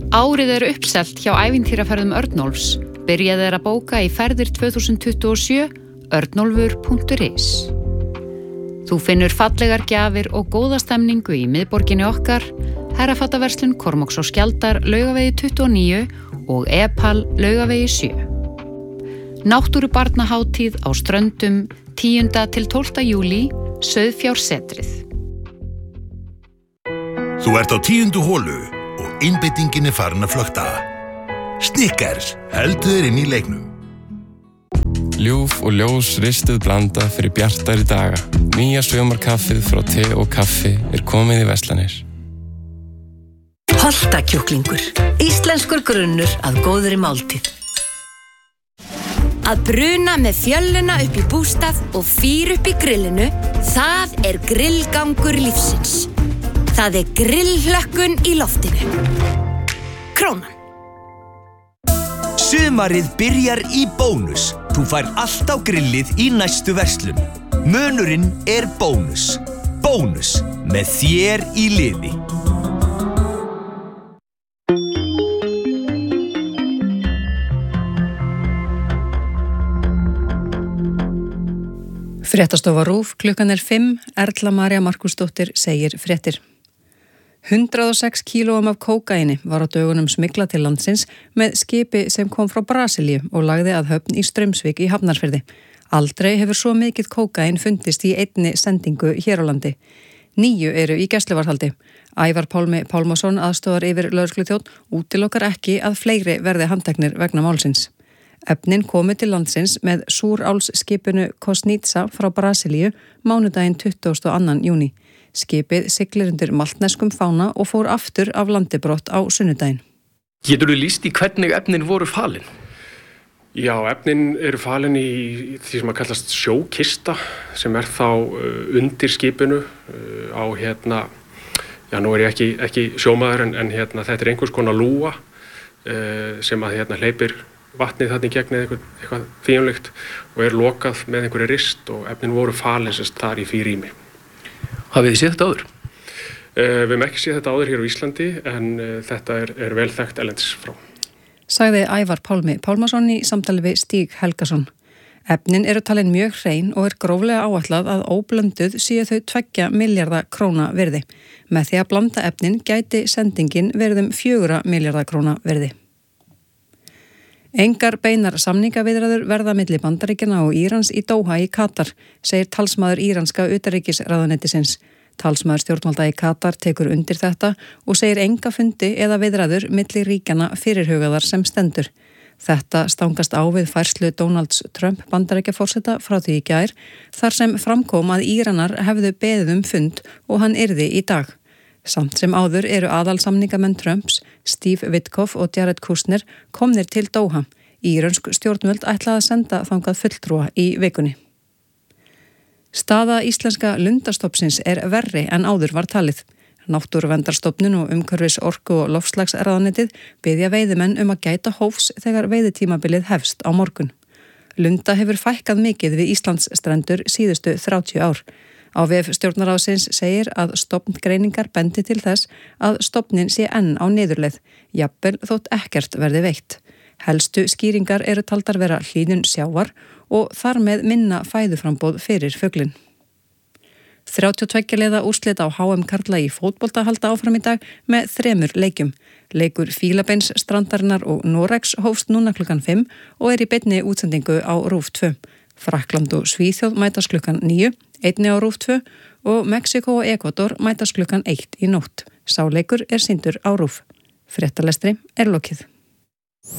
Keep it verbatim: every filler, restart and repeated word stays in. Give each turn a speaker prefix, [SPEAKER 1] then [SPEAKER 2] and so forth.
[SPEAKER 1] Árið er uppselt hjá ævintýraferðum Örnólfs. Byrjað er að bóka í ferðir tvö þúsund tuttugu og sjö, örnólfur punktur is. Þú finnur fallegar gjafir og góða stemningu í miðborginni okkar, herrafattaverslun Kormáks og Skjaldar, Laugavegi tuttugu og níu og Epal, Laugavegi sjö. Náttúrubarnahátíð á Ströndum, tíunda til tólfta júlí, Sauðfjársetrið.
[SPEAKER 2] Þú ert á tíundu holu og einbeitingin er farin að flökta. Snickers, heldur þér inn í leiknum.
[SPEAKER 3] Ljúf og ljós ristuð blanda fyrir bjartari daga. Nýja sumarkaffið frá te og kaffi er komið í verslanir.
[SPEAKER 4] Holtakjúklingur. Íslenskur grunnur að góðri máltíð.
[SPEAKER 5] Að bruna með fjölluna upp í bústað og fýr upp í grillinu, það er grillgangur lífsins. Það er grillhlökkun í loftinu. Krónan.
[SPEAKER 6] Sumarið byrjar í Bónus. Þú fær allt á grillið í næstu verslun. Munurinn er Bónus. Bónus, með þér í liði.
[SPEAKER 7] Fréttastofa RÚV, klukkan er fimm, Erla María Markúsdóttir segir fréttir. hundrað og sex kílóum af kókaini var á dögunum smyglað til landsins með skipi sem kom frá Brasilíu og lagði að höfn í Straumsvík í Hafnarfirði. Aldrei hefur svo mikið kókain fundist í einni sendingu hér á landi. Níu eru í gæsluvarðhaldi. Ævar Pálmi Pálmason, aðstoðar yfir lögregluþjónn, útilokar ekki að fleiri verði handteknir vegna málsins. Efnin komu til landsins með súrálsskipinu Kosnitsa frá Brasilíu mánudaginn tuttugasta og annan júní. Skipið siglir undir maltneskum fána og fór aftur af landi brott á sunnudaginn.
[SPEAKER 8] Geturðu lýst í hvernig efnin voru falin? Já, efnin eru falin í því sem að kallast sjókista sem er þá undir skipinu á hérna, já nú er ég ekki, ekki sjómaður en, en hérna þetta er einhvers konar lúa sem að hérna hleypir vatnið þarna í gegn eða eitthvað, eitthvað þýjumlegt og er lokað með einhverju rist og efnin voru falin sem þar í því rými.
[SPEAKER 9] Hafið þið séð þetta áður?
[SPEAKER 8] Uh, við hefum ekki séð þetta áður hér á Íslandi en uh, þetta er, er vel þekkt erlendis frá.
[SPEAKER 7] Sagði Ævar Pálmi Pálmason í samtali við Stíg Helgason. Efnin eru talin mjög hrein og er gróflega áætlað að óblönduð séu þau tveggja milljarða króna virði. Með því að blanda efnin gæti sendingin verið um fjögurra milljarða króna virði. Engar beinar samningaviðræður verða milli Bandaríkjanna og Írans í Dóha í Katar, segir talsmaður íranska utanríkisráðuneytisins. Talsmaður stjórnvalda í Katar tekur undir þetta og segir enga fundi eða viðræður milli ríkjanna fyrirhugaðar sem stendur. Þetta stangast á við færslu Donalds Trump Bandaríkjaforseta frá því í gær, þar sem framkom að Íranar hefðu beðið um fund og hann yrði í dag. Samt sem áður eru aðalsamningamenn Trumps, Steve Witkoff og Jared Kushner komnir til Dóha. Írönsk stjórnvöld ætlaði að senda þangað fulltrúa í vikunni. Staða íslenska lundastofnsins er verri en áður var talið. Náttúruverndarstofnun og umhverfis orku og loftslagsráðuneytið biðja veiðimenn um að gæta hófs þegar veiðitímabilið hefst á morgun. Lunda hefur fækkað mikið við Íslandsstrendur síðustu þrjátíu ár. Á vef stjórnarráðsins segir að stofngreiningar bendi til þess að stofnin sé enn á niðurleið, jafnvel þótt ekkert verði veitt. Helstu skýringar eru taldar vera hlýnun sjávar og þar með minna fæðuframboð fyrir fuglinn. þrjátíu og tveggja liða úrslit á H M karla í fótbolta halda áfram í dag með þremur leikjum. Leikur Fílabeins strandarinnar og Noregs hófst núna klukkan fimm og er í beinni útsendingu á RÚV tvö. Frakkland og Svíþjóð mætast klukkan níu, einni á RÚV tvö og Mexiko og Ekvador mætast klukkan eitt í nótt. Sá leikur er sýndur á RÚV. Fréttalestri er lokið.